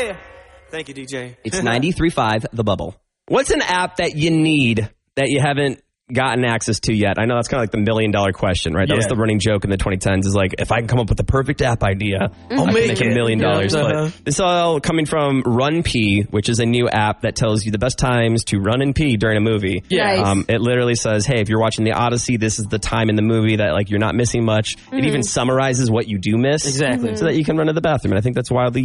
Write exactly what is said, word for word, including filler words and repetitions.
Yeah. Thank you, D J. It's ninety-three point five The Bubble. What's an app that you need that you haven't gotten access to yet? I know that's kind of like the million dollar question, right? That Yeah. was the running joke in the twenty tens is like, if I can come up with the perfect app idea, I'll I can make make a it. million dollars. Yeah, uh-huh. But this is all coming from Run P, which is a new app that tells you the best times to run and pee during a movie. Yeah. Nice. Um, it literally says, hey, if you're watching the Odyssey, this is the time in the movie that like you're not missing much. It even summarizes what you do miss. Exactly. So that you can run to the bathroom. And I think that's wildly